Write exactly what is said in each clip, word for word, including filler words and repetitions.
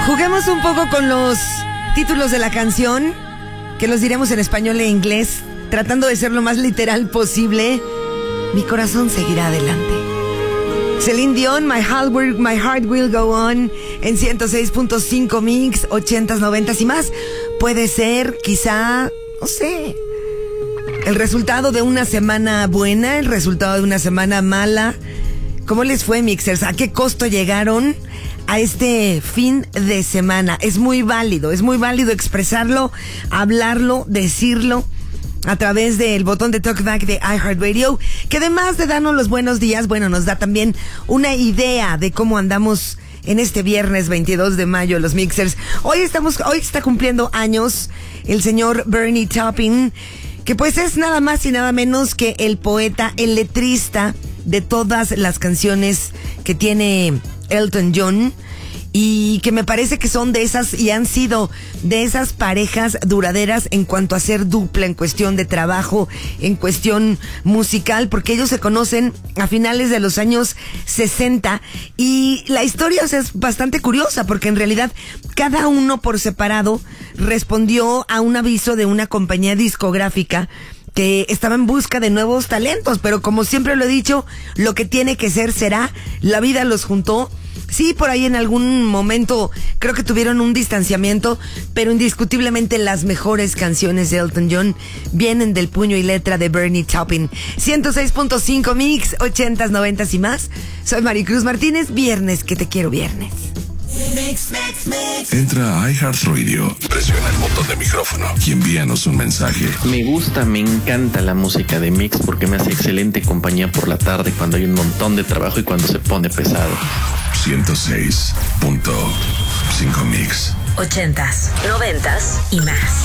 Juguemos un poco con los títulos de la canción, que los diremos en español e inglés, tratando de ser lo más literal posible. Mi corazón seguirá adelante. Celine Dion, My Heart Will, My Heart Will Go On, en ciento seis punto cinco Mix, ochentas, noventas y más. Puede ser, quizá, no sé, el resultado de una semana buena, el resultado de una semana mala. ¿Cómo les fue, Mixers? ¿A qué costo llegaron a este fin de semana? Es muy válido, es muy válido expresarlo, hablarlo, decirlo a través del botón de Talkback de iHeartRadio, que además de darnos los buenos días, bueno, nos da también una idea de cómo andamos en este viernes veintidós de mayo, los Mixers. Hoy estamos, hoy está cumpliendo años el señor Bernie Taupin, que pues es nada más y nada menos que el poeta, el letrista de todas las canciones que tiene Elton John, y que me parece que son de esas y han sido de esas parejas duraderas en cuanto a ser dupla, en cuestión de trabajo, en cuestión musical, porque ellos se conocen a finales de los años sesenta, y la historia, o sea, es bastante curiosa, porque en realidad cada uno por separado respondió a un aviso de una compañía discográfica que estaba en busca de nuevos talentos, pero como siempre lo he dicho, lo que tiene que ser será, la vida los juntó. Sí, por ahí en algún momento creo que tuvieron un distanciamiento, pero indiscutiblemente las mejores canciones de Elton John vienen del puño y letra de Bernie Taupin. ciento seis punto cinco Mix, ochentas, noventas y más. Soy Maricruz Martínez, viernes que te quiero viernes. Mix, mix, mix. Entra a iHeartRadio, presiona el botón de micrófono y envíanos un mensaje. Me gusta, me encanta la música de Mix porque me hace excelente compañía por la tarde cuando hay un montón de trabajo y cuando se pone pesado. ciento seis punto cinco Mix. Ochentas, noventas y más.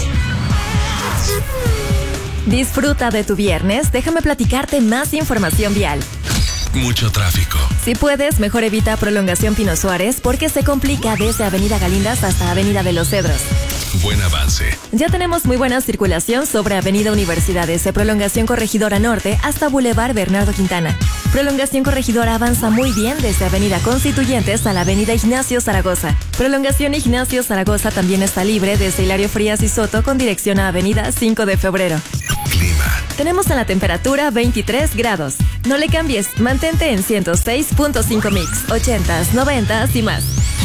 Disfruta de tu viernes, déjame platicarte más información vial. Mucho tráfico. Si puedes, mejor evita prolongación Pino Suárez porque se complica desde Avenida Galindas hasta Avenida de los Cedros. Buen avance. Ya tenemos muy buena circulación sobre Avenida Universidades de Prolongación Corregidora Norte hasta Boulevard Bernardo Quintana. Prolongación Corregidora avanza muy bien desde Avenida Constituyentes a la Avenida Ignacio Zaragoza. Prolongación Ignacio Zaragoza también está libre desde Hilario Frías y Soto con dirección a Avenida cinco de febrero. Clima. Tenemos en la temperatura veintitrés grados. No le cambies, mantente en ciento seis punto cinco Mix, ochentas, noventas y más.